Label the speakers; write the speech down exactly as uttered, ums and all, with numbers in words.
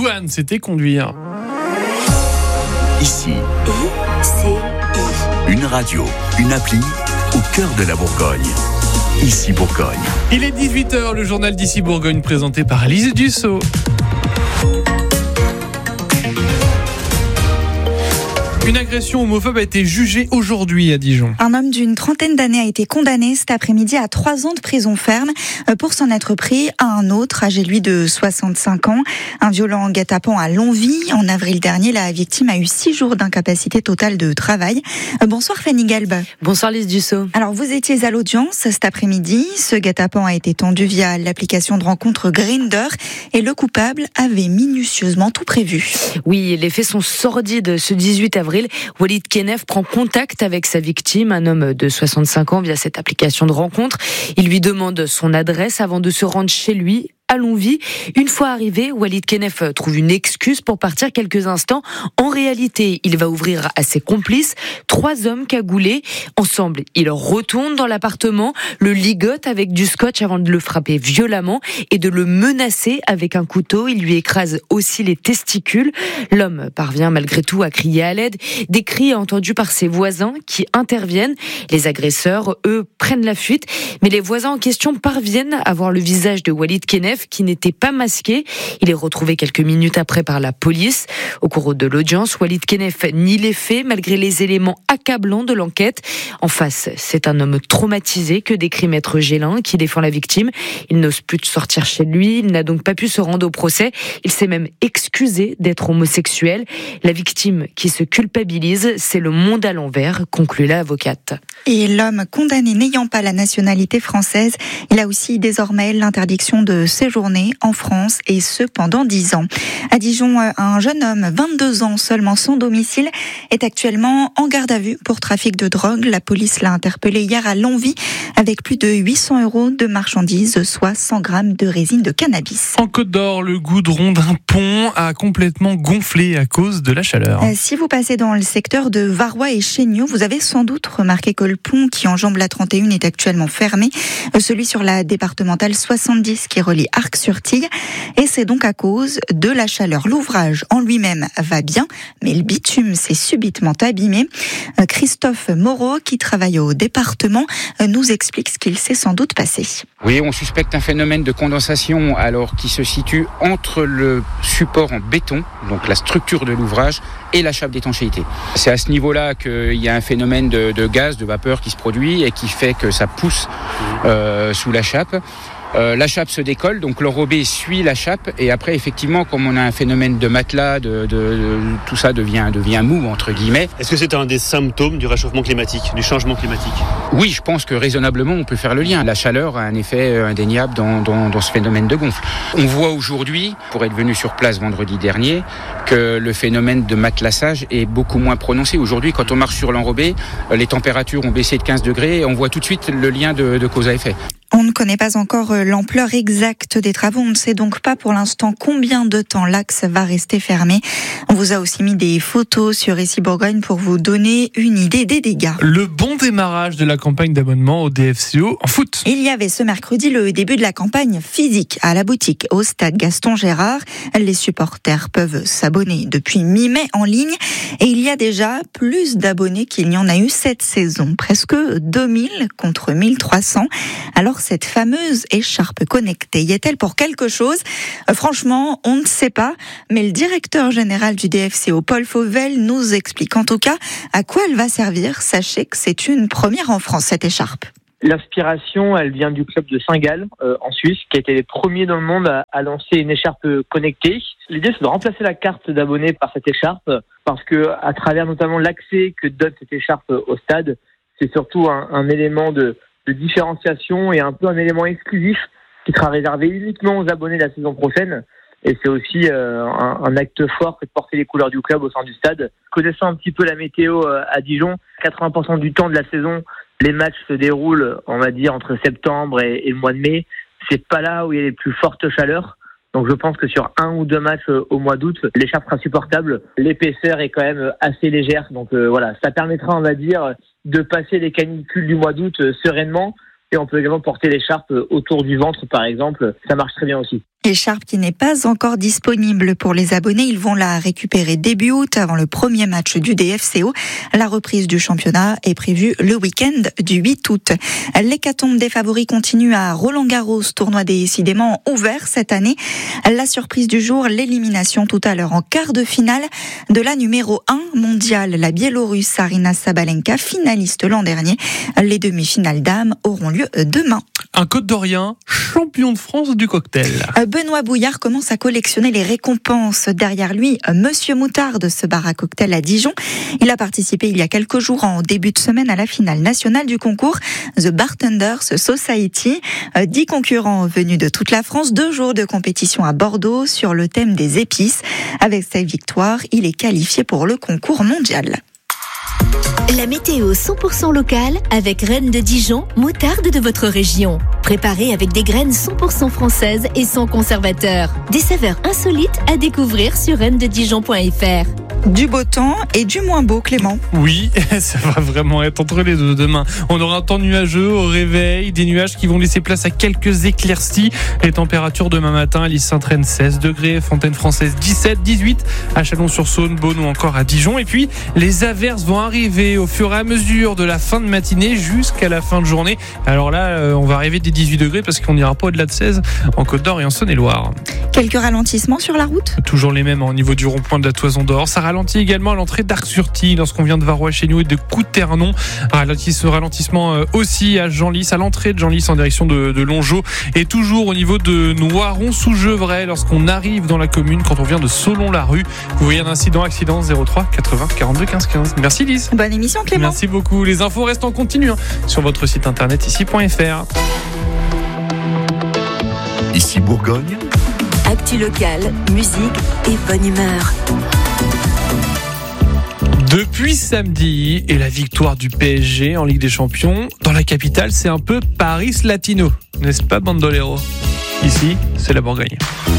Speaker 1: Douane, c'était conduire.
Speaker 2: Ici,
Speaker 3: I C I.
Speaker 2: une radio, une appli au cœur de la Bourgogne. Ici Bourgogne.
Speaker 1: Il est dix-huit heures, le journal d'Ici Bourgogne présenté par Lise Dussault. Une agression homophobe a été jugée aujourd'hui à Dijon.
Speaker 4: Un homme d'une trentaine d'années a été condamné cet après-midi à trois ans de prison ferme pour s'en être pris à un autre, âgé lui de soixante-cinq ans. Un violent guet-apens à Longwy. En avril dernier, la victime a eu six jours d'incapacité totale de travail. Bonsoir Fanny Galbe.
Speaker 5: Bonsoir Lise Dussault.
Speaker 4: Alors vous étiez à l'audience cet après-midi. Ce guet-apens a été tendu via l'application de rencontre Grindr et le coupable avait minutieusement tout prévu.
Speaker 5: Oui, les faits sont sordides. Ce dix-huit avril, Walid Kennef prend contact avec sa victime, un homme de soixante-cinq ans, via cette application de rencontre. Il lui demande son adresse avant de se rendre chez lui à Longwy. Une fois arrivé, Walid Kennef trouve une excuse pour partir quelques instants. En réalité, il va ouvrir à ses complices, trois hommes cagoulés. Ensemble, ils retournent dans l'appartement, le ligotent avec du scotch avant de le frapper violemment et de le menacer avec un couteau. Il lui écrase aussi les testicules. L'homme parvient malgré tout à crier à l'aide. Des cris entendus par ses voisins qui interviennent. Les agresseurs, eux, prennent la fuite. Mais les voisins en question parviennent à voir le visage de Walid Kennef qui n'était pas masqué. Il est retrouvé quelques minutes après par la police. Au cours de l'audience, Walid Kennef nie les faits malgré les éléments accablants de l'enquête. En face, c'est un homme traumatisé que décrit Maître Gélin qui défend la victime. Il n'ose plus de sortir chez lui. Il n'a donc pas pu se rendre au procès. Il s'est même excusé d'être homosexuel. La victime qui se culpabilise, c'est le monde à l'envers, conclut l'avocate.
Speaker 4: Et l'homme condamné n'ayant pas la nationalité française, il a aussi désormais l'interdiction de séjourner en France et ce pendant dix ans. À Dijon, un jeune homme, vingt-deux ans seulement sans domicile, est actuellement en garde à vue pour trafic de drogue. La police l'a interpellé hier à Longwy avec plus de huit cents euros de marchandises, soit cent grammes de résine de cannabis.
Speaker 1: En Côte d'Or, le goudron d'un pont a complètement gonflé à cause de la chaleur.
Speaker 4: Euh, si vous passez dans le secteur de Varois et Chéniaux, vous avez sans doute remarqué que le pont qui enjambe la trente et un est actuellement fermé. Euh, celui sur la départementale soixante-dix qui relie Arc-sur-Tille. Et c'est donc à cause de la chaleur. L'ouvrage en lui-même va bien, mais le bitume s'est subitement abîmé. Euh, Christophe Moreau, qui travaille au département, euh, nous explique ce qu'il s'est sans doute passé.
Speaker 6: Oui, on suspecte un phénomène de condensation alors qui se situe entre le support en béton, donc la structure de l'ouvrage, et la chape d'étanchéité. C'est à ce niveau-là qu'il y a un phénomène de, de gaz, de vapeur qui se produit et qui fait que ça pousse euh, sous la chape. Euh, la chape se décolle, donc l'enrobé suit la chape et après effectivement comme on a un phénomène de matelas, de, de, de, tout ça devient, devient mou entre guillemets.
Speaker 7: Est-ce que c'est un des symptômes du réchauffement climatique, du changement climatique ?
Speaker 6: Oui, je pense que raisonnablement on peut faire le lien. La chaleur a un effet indéniable dans, dans, dans ce phénomène de gonfle. On voit aujourd'hui, pour être venu sur place vendredi dernier, que le phénomène de matelassage est beaucoup moins prononcé. Aujourd'hui, quand on marche sur l'enrobé, les températures ont baissé de quinze degrés et on voit tout de suite le lien de, de cause à effet.
Speaker 4: On ne connaît pas encore l'ampleur exacte des travaux. On ne sait donc pas pour l'instant combien de temps l'axe va rester fermé. On vous a aussi mis des photos sur Ici Bourgogne pour vous donner une idée des dégâts.
Speaker 1: Le bon démarrage de la campagne d'abonnement au D F C O en foot.
Speaker 4: Il y avait ce mercredi le début de la campagne physique à la boutique au stade Gaston Gérard. Les supporters peuvent s'abonner depuis mi-mai en ligne et il y a déjà plus d'abonnés qu'il n'y en a eu cette saison. Presque deux mille contre mille trois cents. Alors cette fameuse écharpe connectée, y est-elle pour quelque chose ? euh, Franchement, on ne sait pas, mais le directeur général du D F C O, Paul Fauvel, nous explique en tout cas à quoi elle va servir. Sachez que c'est une première en France, cette écharpe.
Speaker 8: L'inspiration, elle vient du club de Saint-Gall, euh, en Suisse, qui a été les premiers dans le monde à, à lancer une écharpe connectée. L'idée, c'est de remplacer la carte d'abonné par cette écharpe, parce que à travers notamment l'accès que donne cette écharpe au stade, c'est surtout un, un élément de de différenciation et un peu un élément exclusif qui sera réservé uniquement aux abonnés de la saison prochaine. Et c'est aussi euh, un, un acte fort que de porter les couleurs du club au sein du stade. Connaissant un petit peu la météo euh, à Dijon, quatre-vingts pour cent du temps de la saison, les matchs se déroulent, on va dire, entre septembre et, et le mois de mai. C'est pas là où il y a les plus fortes chaleurs. Donc je pense que sur un ou deux matchs au mois d'août, l'écharpe sera supportable. L'épaisseur est quand même assez légère. Donc euh, voilà, ça permettra, on va dire, de passer les canicules du mois d'août sereinement. Et on peut également porter l'écharpe autour du ventre, par exemple. Ça marche très bien aussi.
Speaker 4: Écharpe qui n'est pas encore disponible pour les abonnés. Ils vont la récupérer début août avant le premier match du D F C O. La reprise du championnat est prévue le week-end du huit août. L'hécatombe des favoris continue à Roland-Garros, tournoi décidément ouvert cette année. La surprise du jour, l'élimination tout à l'heure en quart de finale de la numéro un mondiale, la Biélorusse Aryna Sabalenka, finaliste l'an dernier. Les demi-finales dames auront lieu demain.
Speaker 1: Un Côte-d'Orien, champion de France du cocktail.
Speaker 4: Benoît Bouillard commence à collectionner les récompenses. Derrière lui, Monsieur Moutarde, ce bar à cocktail à Dijon. Il a participé il y a quelques jours en début de semaine à la finale nationale du concours The Bartenders Society. Dix concurrents venus de toute la France, deux jours de compétition à Bordeaux sur le thème des épices. Avec cette victoire, il est qualifié pour le concours mondial.
Speaker 3: La météo cent pour cent locale avec Reine de Dijon, moutarde de votre région. Préparée avec des graines cent pour cent françaises et sans conservateur. Des saveurs insolites à découvrir sur reine de dijon point f r.
Speaker 4: Du beau temps et du moins beau, Clément.
Speaker 1: Oui, ça va vraiment être entre les deux demain. On aura un temps nuageux au réveil, des nuages qui vont laisser place à quelques éclaircies. Les températures demain matin, à Lys-Saint-Traine seize degrés, Fontaine-Française dix-sept, dix-huit, à Chalon-sur-Saône, Beaune ou encore à Dijon. Et puis, les averses vont arriver au fur et à mesure de la fin de matinée jusqu'à la fin de journée. Alors là, on va arriver des dix-huit degrés parce qu'on n'ira pas au-delà de seize en Côte d'Or et en Saône-et-Loire.
Speaker 4: Quelques ralentissements sur la route ?
Speaker 1: Toujours les mêmes au niveau du rond-point de la Toison d'Or. Ça ralentit également à l'entrée d'Arc-sur-Tille lorsqu'on vient de Varrois-Chéniou et de Couternon. Ralentissement aussi à Genlis, à l'entrée de Genlis en direction de, de Longeau. Et toujours au niveau de Noiron-sous-Gevrey lorsqu'on arrive dans la commune quand on vient de Solon-la-Rue. Vous voyez un incident, accident zéro trois quatre-vingts quarante-deux quinze quinze. Merci Lys.
Speaker 4: Bonne émission Clément.
Speaker 1: Merci beaucoup. Les infos restent en continu hein, sur votre site internet ici point f r.
Speaker 2: Ici Bourgogne.
Speaker 3: Actu locale, musique et bonne humeur.
Speaker 1: Depuis samedi et la victoire du P S G en Ligue des Champions, dans la capitale, c'est un peu Paris Latino, n'est-ce pas Bandolero ? Ici, c'est la Bourgogne.